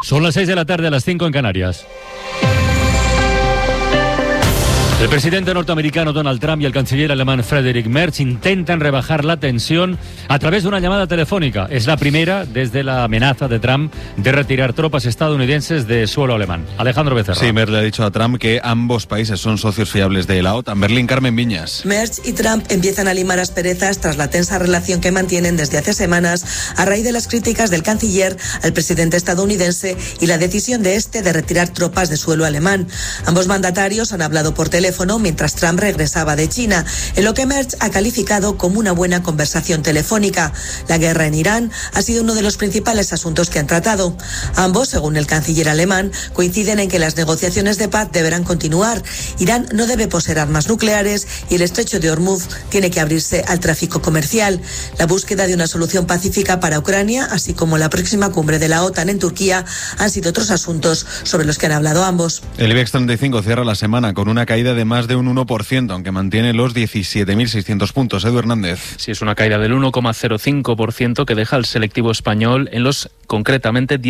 Son las 6 de la tarde, a las 5 en Canarias. El presidente norteamericano Donald Trump y el canciller alemán Friedrich Merz intentan rebajar la tensión a través de una llamada telefónica. Es la primera desde la amenaza de Trump de retirar tropas estadounidenses de suelo alemán. Alejandro Becerra. Sí, Merz le ha dicho a Trump que ambos países son socios fiables de la OTAN. Berlín, Carmen Viñas. Merz y Trump empiezan a limar asperezas tras la tensa relación que mantienen desde hace semanas a raíz de las críticas del canciller al presidente estadounidense y la decisión de este de retirar tropas de suelo alemán. Ambos mandatarios han hablado por teléfono mientras Trump regresaba de China, en lo que Merz ha calificado como una buena conversación telefónica. La guerra en Irán ha sido uno de los principales asuntos que han tratado. Ambos, según el canciller alemán, coinciden en que las negociaciones de paz deberán continuar. Irán no debe poseer armas nucleares y el estrecho de Hormuz tiene que abrirse al tráfico comercial. La búsqueda de una solución pacífica para Ucrania, así como la próxima cumbre de la OTAN en Turquía, han sido otros asuntos sobre los que han hablado ambos. El IBEX 35 cierra la semana con una caída de más de un 1%, aunque mantiene los 17.600 puntos. Edu Hernández. Sí, es una caída del 1,05% que deja al selectivo español en los concretamente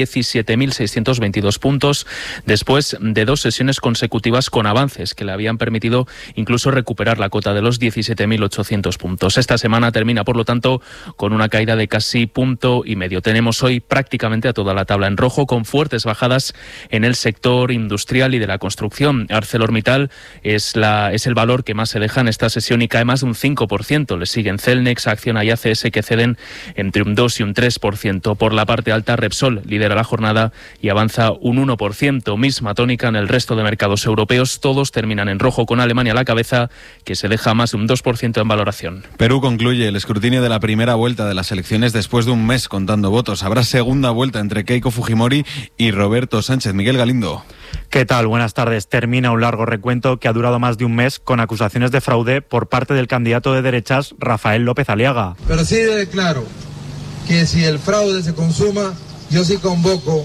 17.622 puntos, después de 2 sesiones consecutivas con avances que le habían permitido incluso recuperar la cota de los 17.800 puntos. Esta semana termina, por lo tanto, con una caída de casi 1,5 puntos. Tenemos hoy prácticamente a toda la tabla en rojo, con fuertes bajadas en el sector industrial y de la construcción. ArcelorMittal es el valor que más se deja en esta sesión y cae más de un 5%. Le siguen Celnex, Acciona y ACS, que ceden entre un 2 y un 3%. Por la parte alta, Repsol lidera la jornada y avanza un 1%. Misma tónica en el resto de mercados europeos. Todos terminan en rojo, con Alemania a la cabeza, que se deja más de un 2% en valoración. Perú concluye el escrutinio de la primera vuelta de las elecciones después de un mes contando votos. Habrá segunda vuelta entre Keiko Fujimori y Roberto Sánchez. Miguel Galindo. ¿Qué tal? Buenas tardes. Termina un largo recuento que ha durado más de un mes con acusaciones de fraude por parte del candidato de derechas Rafael López Aliaga. Pero sí declaro que si el fraude se consuma, yo sí convoco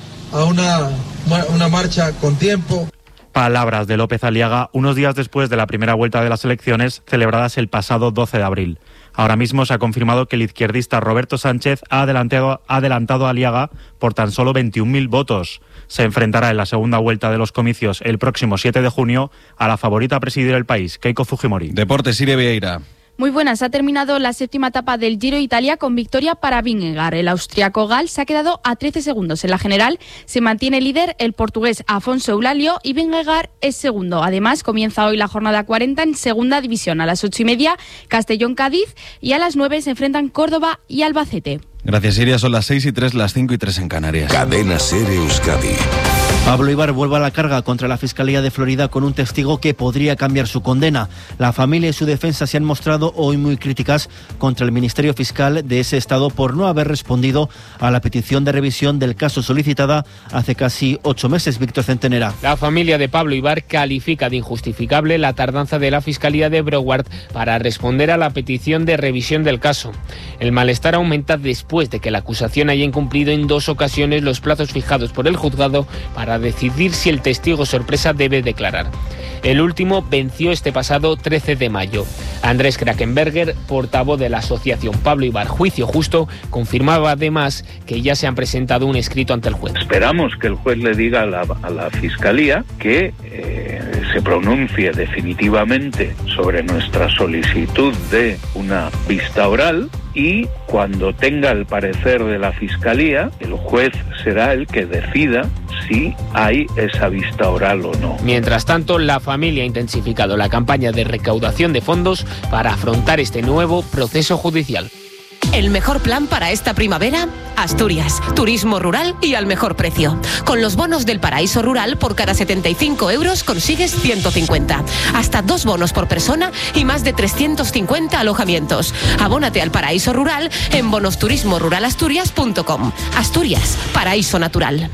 a una marcha con tiempo. Palabras de López Aliaga unos días después de la primera vuelta de las elecciones celebradas el pasado 12 de abril. Ahora mismo se ha confirmado que el izquierdista Roberto Sánchez ha adelantado a Aliaga por tan solo 21.000 votos. Se enfrentará en la segunda vuelta de los comicios el próximo 7 de junio a la favorita a presidir el país, Keiko Fujimori. Deportes, Ire Vieira. Muy buenas, ha terminado la 7ª etapa del Giro Italia con victoria para Vingegaard. El austriaco Gal se ha quedado a 13 segundos. En la general se mantiene líder el portugués Afonso Eulalio y Vingegaard es segundo. Además, comienza hoy la jornada 40 en segunda división. A las 8:30, Castellón-Cádiz, y a las 9 se enfrentan Córdoba y Albacete. Gracias, Iria. Son las 6:03, las 5:03 en Canarias. Cadena SER Euskadi. Pablo Ibar vuelve a la carga contra la Fiscalía de Florida con un testigo que podría cambiar su condena. La familia y su defensa se han mostrado hoy muy críticas contra el Ministerio Fiscal de ese estado por no haber respondido a la petición de revisión del caso solicitada hace casi 8 meses. Víctor Centenera. La familia de Pablo Ibar califica de injustificable la tardanza de la Fiscalía de Broward para responder a la petición de revisión del caso. El malestar aumenta después de que la acusación haya incumplido en 2 ocasiones los plazos fijados por el juzgado para decidir si el testigo sorpresa debe declarar. El último venció este pasado 13 de mayo. Andrés Krakenberger, portavoz de la asociación Pablo Ibar Juicio Justo, confirmaba además que ya se han presentado un escrito ante el juez. Esperamos que el juez le diga a la Fiscalía que se pronuncie definitivamente sobre nuestra solicitud de una vista oral, y cuando tenga el parecer de la Fiscalía, el juez será el que decida si hay esa vista oral o no. Mientras tanto, la familia ha intensificado la campaña de recaudación de fondos para afrontar este nuevo proceso judicial. El mejor plan para esta primavera, Asturias, turismo rural y al mejor precio. Con los bonos del Paraíso Rural, por cada 75 euros consigues 150. Hasta 2 bonos por persona y más de 350 alojamientos. Abónate al Paraíso Rural en bonosturismoruralasturias.com. Asturias, paraíso natural.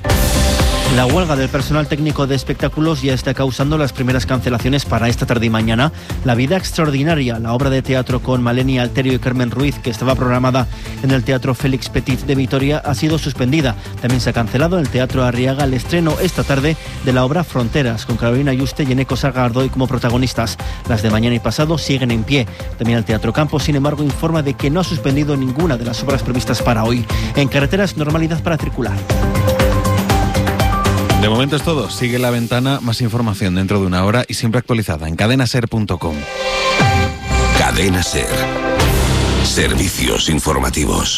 La huelga del personal técnico de espectáculos ya está causando las primeras cancelaciones para esta tarde y mañana. La vida extraordinaria, la obra de teatro con Maleni Alterio y Carmen Ruiz, que estaba programada en el Teatro Félix Petit de Vitoria, ha sido suspendida. También se ha cancelado en el Teatro Arriaga el estreno esta tarde de la obra Fronteras, con Carolina Yuste y Eneco Sargardoy como protagonistas. Las de mañana y pasado siguen en pie. También el Teatro Campos, sin embargo, informa de que no ha suspendido ninguna de las obras previstas para hoy. En carreteras, normalidad para circular. De momento es todo. Sigue La Ventana, más información dentro de una hora y siempre actualizada en cadenaser.com. Cadena Ser. Servicios informativos.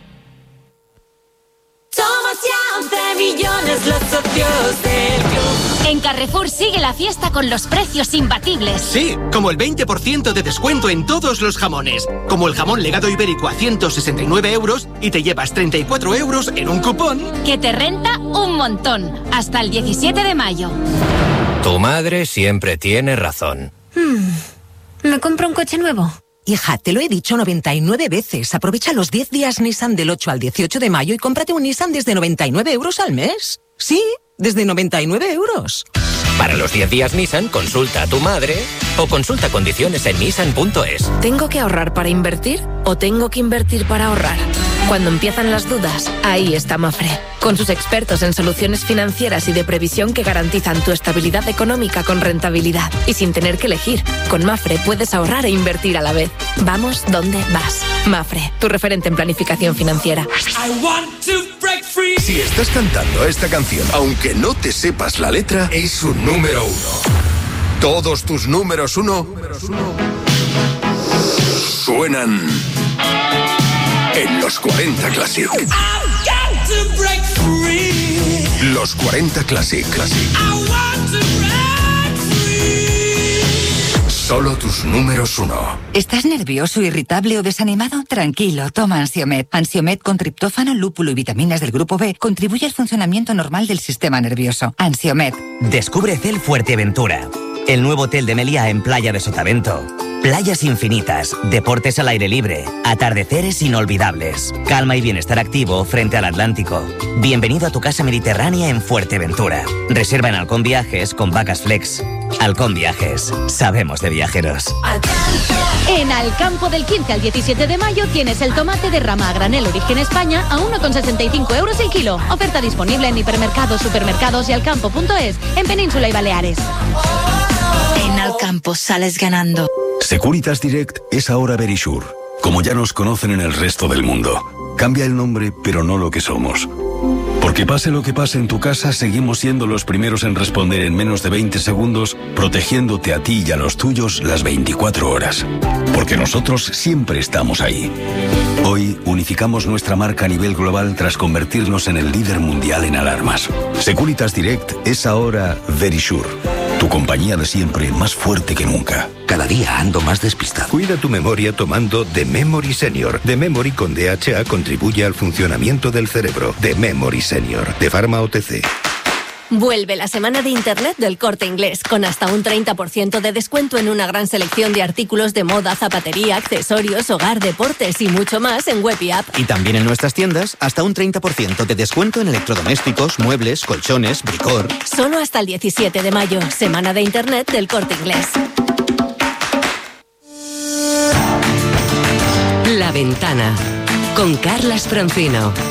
Somos ya 11 millones los socios del club. En Carrefour sigue la fiesta con los precios imbatibles. Sí, como el 20% de descuento en todos los jamones. Como el jamón legado ibérico a 169 euros y te llevas 34 euros en un cupón. Que te renta un montón. Hasta el 17 de mayo. Tu madre siempre tiene razón. ¿Me compro un coche nuevo? Hija, te lo he dicho 99 veces. Aprovecha los 10 días Nissan del 8 al 18 de mayo y cómprate un Nissan desde 99 euros al mes. Sí, desde 99 euros. Para los 10 días Nissan, consulta a tu madre o consulta condiciones en nissan.es. ¿Tengo que ahorrar para invertir o tengo que invertir para ahorrar? Cuando empiezan las dudas, ahí está Mafre. Con sus expertos en soluciones financieras y de previsión que garantizan tu estabilidad económica con rentabilidad. Y sin tener que elegir, con Mafre puedes ahorrar e invertir a la vez. Vamos donde vas. Mafre, tu referente en planificación financiera. Si estás cantando esta canción, aunque no te sepas la letra, es un número 1. Todos tus números 1 suenan en los 40 Classic. Los 40 Classic. Solo tus números 1. ¿Estás nervioso, irritable o desanimado? Tranquilo, toma Ansiomed. Ansiomed con triptófano, lúpulo y vitaminas del grupo B contribuye al funcionamiento normal del sistema nervioso. Ansiomed. Descubre Hotel Fuerteventura, el nuevo hotel de Meliá en Playa de Sotavento. Playas infinitas, deportes al aire libre, atardeceres inolvidables, calma y bienestar activo frente al Atlántico. Bienvenido a tu casa mediterránea en Fuerteventura. Reserva en Halcón Viajes con Vacas Flex. Halcón Viajes, sabemos de viajeros. En Alcampo del 15 al 17 de mayo tienes el tomate de rama a granel Origen España a 1,65 euros el kilo. Oferta disponible en hipermercados, supermercados y alcampo.es en Península y Baleares. En Alcampo sales ganando. Securitas Direct es ahora Verisure, como ya nos conocen en el resto del mundo. Cambia el nombre, pero no lo que somos. Porque pase lo que pase en tu casa, seguimos siendo los primeros en responder en menos de 20 segundos, protegiéndote a ti y a los tuyos las 24 horas. Porque nosotros siempre estamos ahí. Hoy unificamos nuestra marca a nivel global tras convertirnos en el líder mundial en alarmas. Securitas Direct es ahora Verisure. Tu compañía de siempre, más fuerte que nunca. Cada día ando más despistado. Cuida tu memoria tomando The Memory Senior. The Memory con DHA contribuye al funcionamiento del cerebro. The Memory Senior, de Pharma OTC. Vuelve la semana de Internet del Corte Inglés, con hasta un 30% de descuento en una gran selección de artículos de moda, zapatería, accesorios, hogar, deportes y mucho más en web y app. Y también en nuestras tiendas, hasta un 30% de descuento en electrodomésticos, muebles, colchones, bricor. Solo hasta el 17 de mayo, semana de Internet del Corte Inglés. La Ventana, con Carlas Francino.